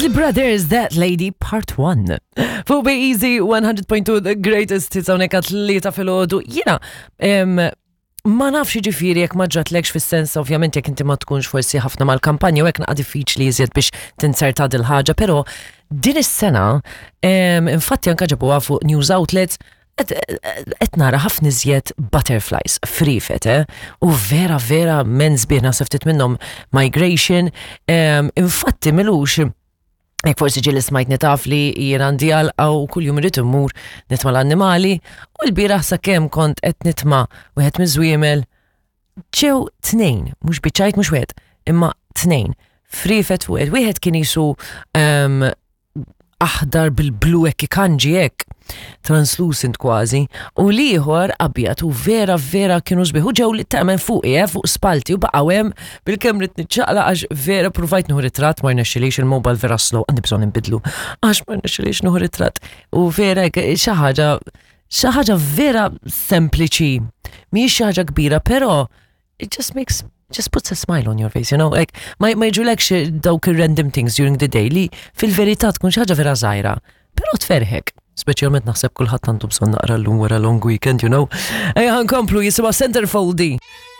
Isley Brothers, That Lady Part 1. Fu Easy 100.2 The Greatest Hits hawnhekk għat-tlieta filgħodu. Jiena ma nafx ġifieri jekk ma ġatlekx fis-sens ovvjament jekk inti ma tkunx forsi ħafna mal-kampanja u hekk naqa' diffiċli iżjed biex tinserta dil ħaġa, però din is-sena infatti anke ġabuha fuq news outlets qed nara ħafna iżjed butterflies frifet, u vera men's biena seftit minnhom migration, infatti milux jekk forsi ġieli smajtni taf li jien għandi għalqa u kuljum irid immur nitma' l-annimali u l-bieraħ sakemm kont qed nitma' wieħed miż-żwiemel ġew tnejn, mhux biċċajt mhux wieħed, imma tnejn frifet fuq wieħed kien jisu aħdar bil-blu hekk kanġi hekk translucent kważi u l-ieħor abjad u vera kienu sbieħ u ġew li tagħmel fuqi fuq spalti u baqgħu hemm bil-kemm rid niċċaqla għax vera provajt nieħu ritratt ma rnexxilix il-mobile vera slow għandi bżonn inbidlu għax ma rnexxilix nieħu ritratt u vera xi ħaġa vera sempliċi mhijiex xi ħaġa kbira però it just puts a smile on your face, you know, like ma jġulekx dawk random things during the day li fil-verità tkun xi ħaġa vera żgħira, però tferħek. Speċjalment naħseb kulħadd għandu bżonn naqra llum wara long weekend, you know. Ejja nkomplu jisimha Centerfoldy.